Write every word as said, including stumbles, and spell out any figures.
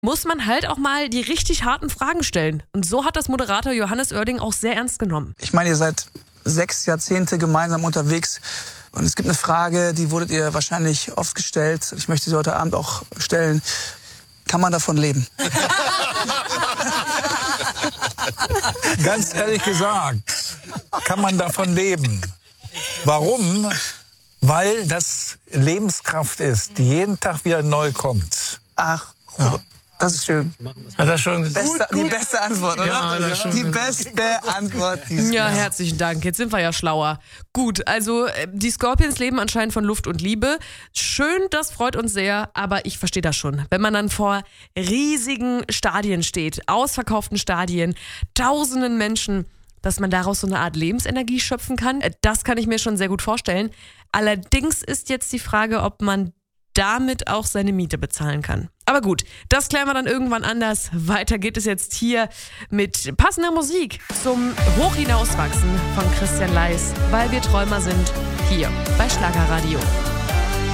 muss man halt auch mal die richtig harten Fragen stellen. Und so hat das Moderator Johannes Oerding auch sehr ernst genommen. Ich meine, ihr seid sechs Jahrzehnte gemeinsam unterwegs. Und es gibt eine Frage, die wurdet ihr wahrscheinlich oft gestellt. Ich möchte sie heute Abend auch stellen. Kann man davon leben? Ganz ehrlich gesagt, kann man davon leben. Warum? Weil das Lebenskraft ist, die jeden Tag wieder neu kommt. Ach, ja. Das ist schön. Hat das schon beste, gut, gut. Die beste Antwort, oder? Ja, das schon die beste Antwort. Ja, herzlichen Dank. Jetzt sind wir ja schlauer. Gut, also die Scorpions leben anscheinend von Luft und Liebe. Schön, das freut uns sehr, aber ich verstehe das schon. Wenn man dann vor riesigen Stadien steht, ausverkauften Stadien, tausenden Menschen, dass man daraus so eine Art Lebensenergie schöpfen kann, das kann ich mir schon sehr gut vorstellen. Allerdings ist jetzt die Frage, ob man damit auch seine Miete bezahlen kann. Aber gut, das klären wir dann irgendwann anders. Weiter geht es jetzt hier mit passender Musik zum Hochhinauswachsen von Christian Leis, weil wir Träumer sind, hier bei Schlagerradio.